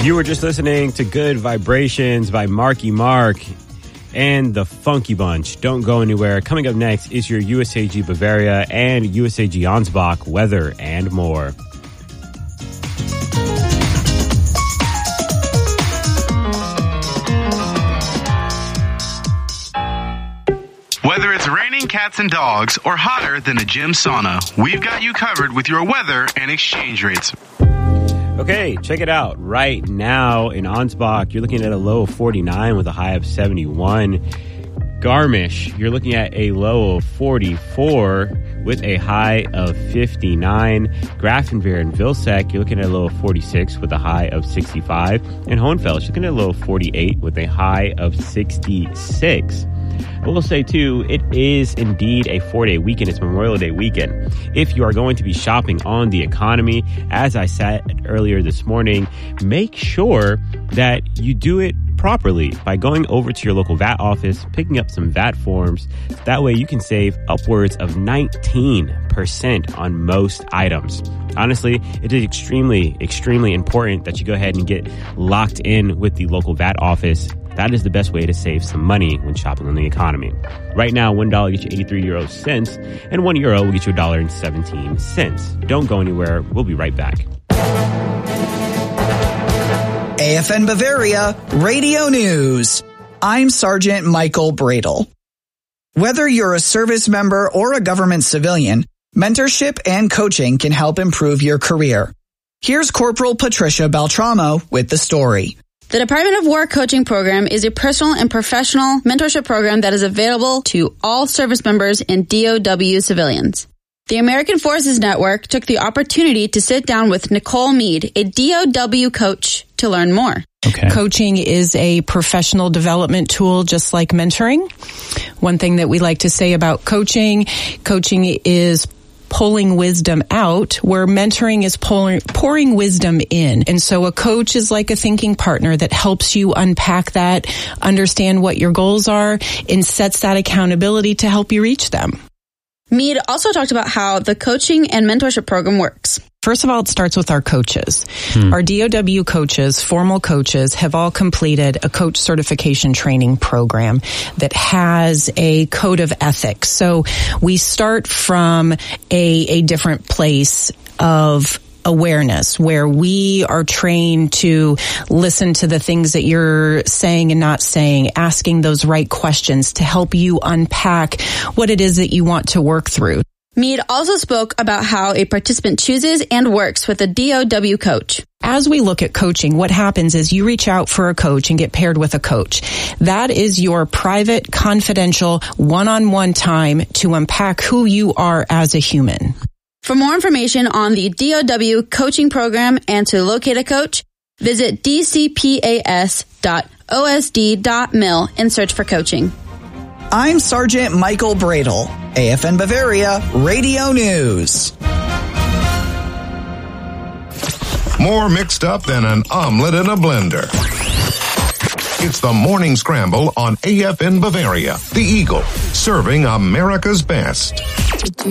You were just listening to Good Vibrations by Marky Mark and the Funky Bunch. Don't go anywhere. Coming up next is your USAG Bavaria and USAG Ansbach weather and more. Whether it's raining cats and dogs or hotter than a gym sauna, we've got you covered with your weather and exchange rates. Okay, check it out. Right now in Ansbach, you're looking at a low of 49 with a high of 71. Garmisch, you're looking at a low of 44 with a high of 59. Grafenwehr and Vilseck, you're looking at a low of 46 with a high of 65. And Hohenfels, you're looking at a low of 48 with a high of 66. I will say, too, it is indeed a 4-day weekend. It's Memorial Day weekend. If you are going to be shopping on the economy, as I said earlier this morning, make sure that you do it properly by going over to your local VAT office, picking up some VAT forms. That way you can save upwards of 19% on most items. Honestly, it is extremely, extremely important that you go ahead and get locked in with the local VAT office. That is the best way to save some money when shopping on the economy. Right now, $1 gets you 83 euro cents, and €1 will get you $1.17. Don't go anywhere. We'll be right back. AFN Bavaria Radio News. I'm Sergeant Michael Bradle. Whether you're a service member or a government civilian, mentorship and coaching can help improve your career. Here's Corporal Patricia Beltramo with the story. The Department of War Coaching Program is a personal and professional mentorship program that is available to all service members and DOW civilians. The American Forces Network took the opportunity to sit down with Nicole Mead, a DOW coach, to learn more. Okay. Coaching is a professional development tool just like mentoring. One thing that we like to say about coaching is pulling wisdom out, where mentoring is pouring wisdom in. And so a coach is like a thinking partner that helps you unpack that, understand what your goals are, and sets that accountability to help you reach them. Mead also talked about how the coaching and mentorship program works. First of all, it starts with our coaches. Our DOW coaches, formal coaches, have all completed a coach certification training program that has a code of ethics. So we start from a different place of awareness, where we are trained to listen to the things that you're saying and not saying, asking those right questions to help you unpack what it is that you want to work through. Mead also spoke about how a participant chooses and works with a DOW coach. As we look at coaching, what happens is you reach out for a coach and get paired with a coach. That is your private, confidential, one-on-one time to unpack who you are as a human. For more information on the DOW coaching program and to locate a coach, visit dcpas.osd.mil and search for coaching. I'm Sergeant Michael Bradle, AFN Bavaria Radio News. More mixed up than an omelet in a blender. It's the Morning Scramble on AFN Bavaria, the Eagle, serving America's best.